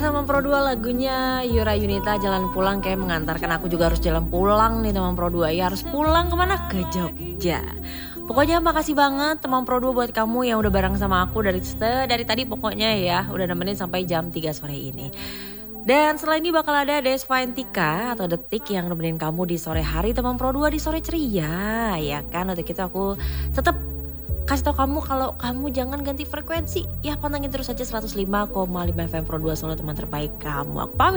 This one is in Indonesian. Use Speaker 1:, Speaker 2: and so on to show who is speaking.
Speaker 1: teman Pro 2 lagunya Yura Yunita Jalan Pulang kayak mengantarkan aku juga harus jalan pulang nih teman Pro 2 ya. Harus pulang kemana? Ke Jogja. Pokoknya makasih banget teman Pro 2 buat kamu yang udah bareng sama aku dari tadi pokoknya ya. Udah nemenin sampai jam 3 sore ini. Dan setelah ini bakal ada Desvain Tika atau Detik yang nemenin kamu di sore hari teman Pro 2 di sore ceria. Ya kan, untuk itu aku tetap kasih tau kamu kalau kamu jangan ganti frekuensi. Ya pantengin terus aja 105,5 FM Pro 2 Solo, teman terbaik kamu. Aku pamit.